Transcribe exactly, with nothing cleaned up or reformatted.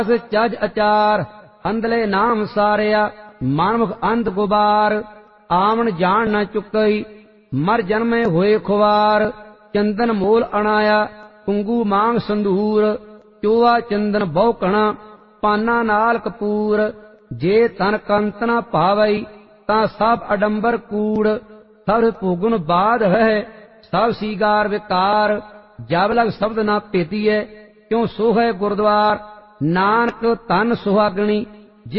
चज अचार अंधले नाम सारिया मानमुख अंध गुबार आवन जान न चुकई मर जन्मे होए खुवार चंदन मोल अणाया कुंगू मांग संदूर चोआ चंदन बहुकणा पाना नाल कपूर जे तन कंत न पावई ता सब अडंबर कूड़ सब भोगुन बाध है सब सीगार विकार जब लग शब्द न पेतीए क्यों सोहै गुरुद्वार नानक तन सुहागणी